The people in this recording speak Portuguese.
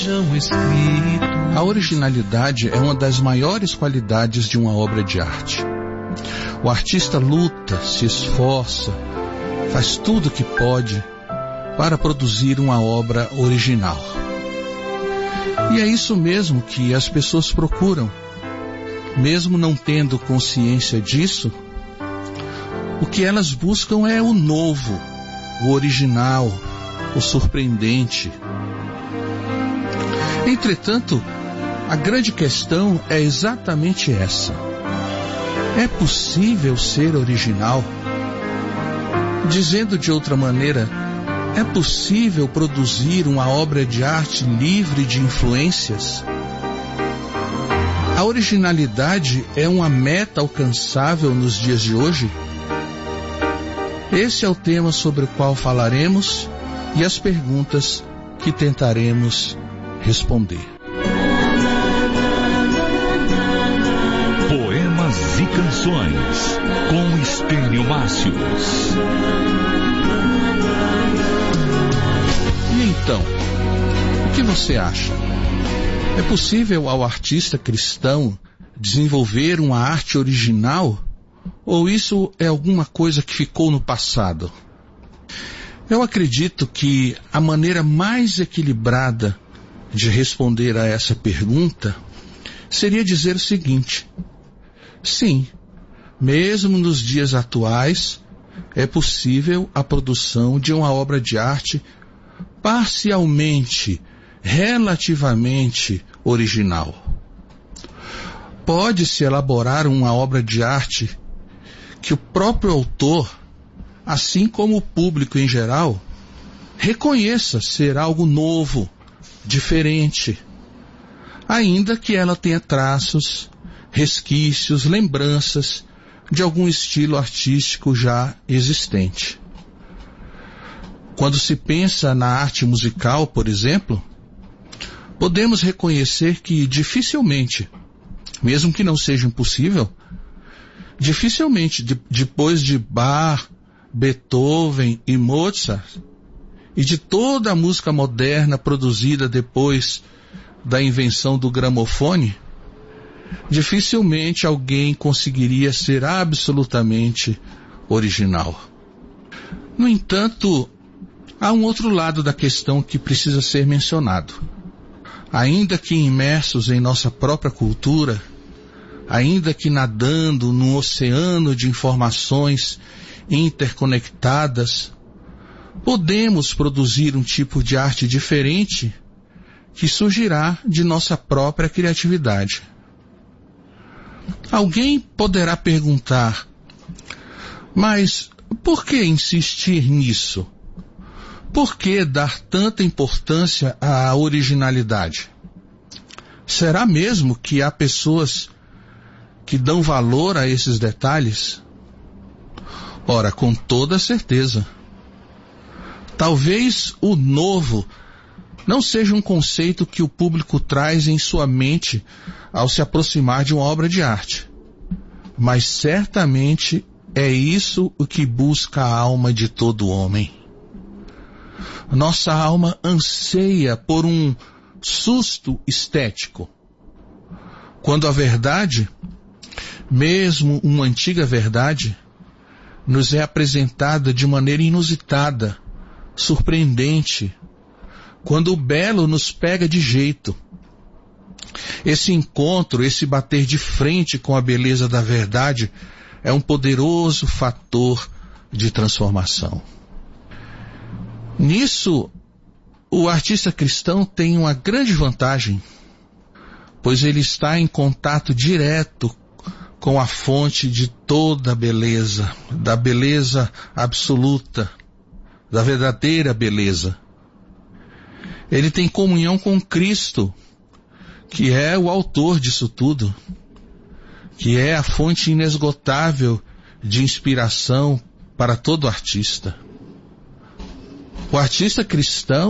A originalidade é uma das maiores qualidades de uma obra de arte. O artista luta, se esforça, faz tudo o que pode para produzir uma obra original. E é isso mesmo que as pessoas procuram. Mesmo não tendo consciência disso, o que elas buscam é o novo, o original, o surpreendente. Entretanto, a grande questão é exatamente essa. É possível ser original? Dizendo de outra maneira, é possível produzir uma obra de arte livre de influências? A originalidade é uma meta alcançável nos dias de hoje? Esse é o tema sobre o qual falaremos e as perguntas que tentaremos responder. Poemas e canções com Estênio Márcios. E então, o que você acha? É possível ao artista cristão desenvolver uma arte original? Ou isso é alguma coisa que ficou no passado? Eu acredito que a maneira mais equilibrada de responder a essa pergunta seria dizer o seguinte: sim, mesmo nos dias atuais, é possível a produção de uma obra de arte parcialmente, relativamente original. Pode-se elaborar uma obra de arte que o próprio autor, assim como o público em geral, reconheça ser algo novo, diferente, ainda que ela tenha traços, resquícios, lembranças de algum estilo artístico já existente. Quando se pensa na arte musical, por exemplo, podemos reconhecer que dificilmente, mesmo que não seja impossível, dificilmente depois de Bach, Beethoven e Mozart, e de toda a música moderna produzida depois da invenção do gramofone, dificilmente alguém conseguiria ser absolutamente original. No entanto, há um outro lado da questão que precisa ser mencionado. Ainda que imersos em nossa própria cultura, ainda que nadando num oceano de informações interconectadas, podemos produzir um tipo de arte diferente que surgirá de nossa própria criatividade. Alguém poderá perguntar: mas por que insistir nisso? Por que dar tanta importância à originalidade? Será mesmo que há pessoas que dão valor a esses detalhes? Ora, com toda certeza. Talvez o novo não seja um conceito que o público traz em sua mente ao se aproximar de uma obra de arte, mas certamente é isso o que busca a alma de todo homem. Nossa alma anseia por um susto estético, quando a verdade, mesmo uma antiga verdade, nos é apresentada de maneira inusitada, surpreendente, quando o belo nos pega de jeito. Esse encontro, esse bater de frente com a beleza da verdade é um poderoso fator de transformação. Nisso, o artista cristão tem uma grande vantagem, pois ele está em contato direto com a fonte de toda a beleza, da beleza absoluta, da verdadeira beleza. Ele tem comunhão com Cristo, que é o autor disso tudo, que é a fonte inesgotável de inspiração para todo artista. O artista cristão